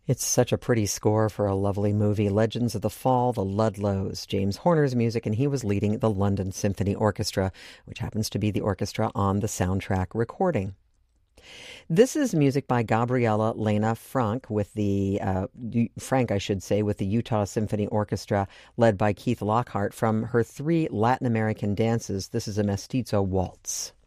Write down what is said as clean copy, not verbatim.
It's such a pretty score for a lovely movie. Legends of the Fall, the Ludlows, James Horner's music, and he was leading the London Symphony Orchestra, which happens to be the orchestra on the soundtrack recording. This is music by Gabriela Lena Frank with Frank, I should say, with the Utah Symphony Orchestra, led by Keith Lockhart, from her three Latin American dances. This is a mestizo waltz.